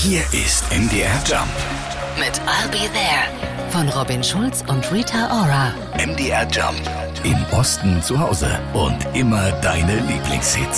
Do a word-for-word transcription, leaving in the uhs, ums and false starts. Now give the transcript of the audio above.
Hier ist M D R Jump mit I'll Be There von Robin Schulz und Rita Ora. M D R Jump. Im Osten zu Hause und immer deine Lieblingshits.